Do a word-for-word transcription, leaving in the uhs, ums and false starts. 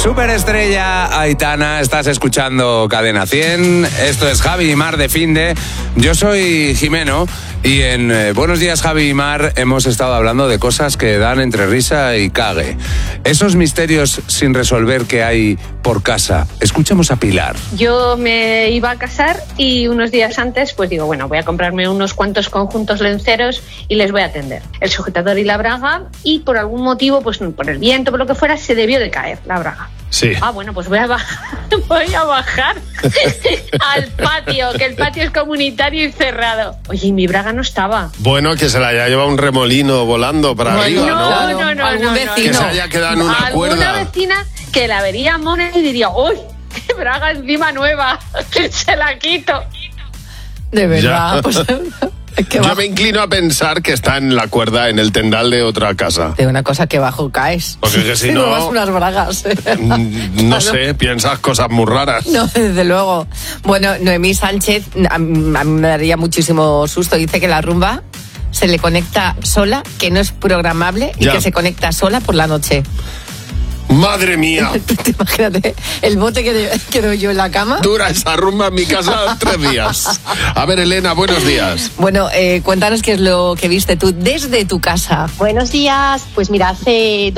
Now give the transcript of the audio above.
Superestrella Aitana, estás escuchando Cadena cien. Esto es Javi y Mar de Finde. Yo soy Jimeno y en eh, Buenos Días Javi y Mar hemos estado hablando de cosas que dan entre risa y cague. Esos misterios sin resolver que hay por casa. Escuchemos a Pilar. Yo me iba a casar y unos días antes pues digo, bueno, voy a comprarme unos cuantos conjuntos lenceros y les voy a tender el sujetador y la braga, y por algún motivo, pues por el viento, por lo que fuera, se debió de caer la braga. Sí. Ah, bueno, pues voy a bajar, voy a bajar al patio, que el patio es comunitario y cerrado. Oye, y mi braga no estaba. Bueno, que se la haya llevado un remolino volando para bueno, arriba, ¿no? No, no, no, algún no, vecino. no, Que se haya quedado en una cuerda. Alguna vecina que la vería mona y diría, uy, qué braga encima nueva, se la quito. De verdad, Ya. pues... Que Yo bajo, me inclino a pensar que está en la cuerda, en el tendal de otra casa. de una cosa que bajo caes. Porque que si Y no- luego unas bragas. Mm, No sé, piensas cosas muy raras. No, desde luego. Bueno, Noemí Sánchez, a mí, a mí me daría muchísimo susto. Dice que la rumba se le conecta sola, que no es programable y Ya. que se conecta sola por la noche. Madre mía, Imagínate el bote que, de- que doy yo en la cama. dura esa rumba en mi casa tres días. A ver, Elena, buenos días. Bueno, eh, cuéntanos qué es lo que viste tú desde tu casa. Buenos días. Pues mira, hace